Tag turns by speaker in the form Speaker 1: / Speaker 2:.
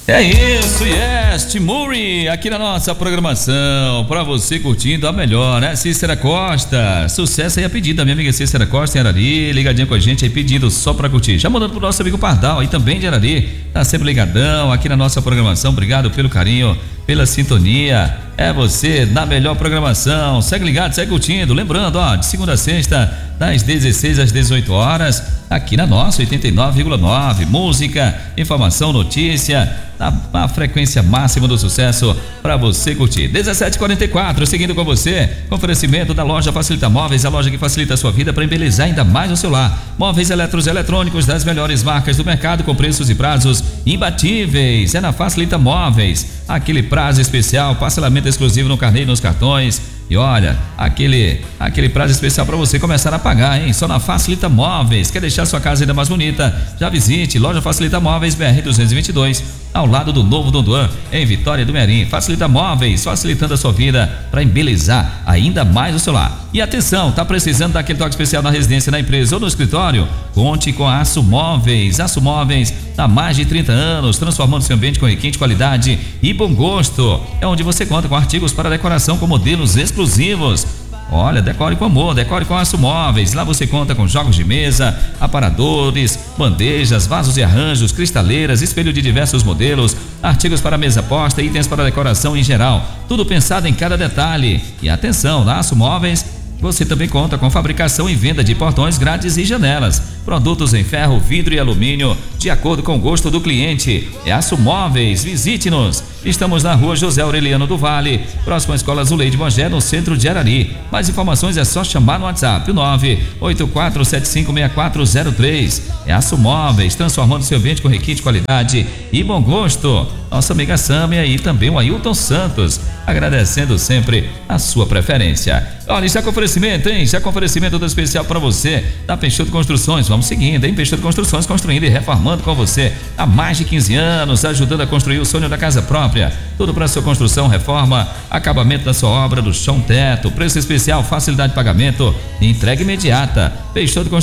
Speaker 1: É isso, yes, Timuri, aqui na nossa programação, pra você curtindo a melhor, né? Cícera Costa, sucesso aí a pedida, minha amiga Cícera Costa em Arari, ligadinha com a gente aí pedindo só pra curtir. Já mandando pro nosso amigo Pardal aí também de Arari, tá sempre ligadão aqui na nossa programação, obrigado pelo carinho, pela sintonia, é você na melhor programação, segue ligado, segue curtindo, lembrando, ó, de segunda a sexta, das 16 às 18 horas, aqui na nossa 89,9, música, informação, notícia, a frequência máxima do sucesso para você curtir. 17h44, seguindo com você, oferecimento da loja Facilita Móveis, a loja que facilita a sua vida para embelezar ainda mais o seu lar. Móveis eletrônicos das melhores marcas do mercado com preços e prazos imbatíveis. É na Facilita Móveis, aquele prazo especial, parcelamento exclusivo no carnê e nos cartões. E olha, aquele prazo especial para você começar a pagar, hein? Só na Facilita Móveis. Quer deixar sua casa ainda mais bonita? Já visite loja Facilita Móveis BR 222, ao lado do novo Dondoan, em Vitória do Merim. Facilita Móveis, facilitando a sua vida para embelezar ainda mais o seu lar. E atenção, tá precisando daquele toque especial na residência, na empresa ou no escritório? Conte com a Aço Móveis. Aço Móveis há mais de 30 anos, transformando seu ambiente com requinte, qualidade e bom gosto. É onde você conta com artigos para decoração com modelos exclusivos. Olha, decore com amor, decore com Aço Móveis. Lá você conta com jogos de mesa, aparadores, bandejas, vasos e arranjos, cristaleiras, espelho de diversos modelos, artigos para mesa posta, itens para decoração em geral. Tudo pensado em cada detalhe. E atenção, na Aço Móveis você também conta com fabricação e venda de portões, grades e janelas. Produtos em ferro, vidro e alumínio, de acordo com o gosto do cliente. É Aço Móveis, visite-nos. Estamos na rua José Aureliano do Vale, próximo à Escola Zuleide Bongé, no centro de Arari. Mais informações é só chamar no WhatsApp, 984756403. É Aço Móveis, transformando seu ambiente com requinte, qualidade e bom gosto. Nossa amiga Sâmia e também o Ailton Santos, agradecendo sempre a sua preferência. Olha, isso é com oferecimento, hein? Isso é com oferecimento do especial para você, da Peixoto Construções. Vamos seguindo, hein? Peixoto Construções, construindo e reformando com você há mais de 15 anos, ajudando a construir o sonho da casa própria. Tudo para sua construção, reforma, acabamento da sua obra, do chão, teto, preço especial, facilidade de pagamento e entrega imediata. Peixoto Construções.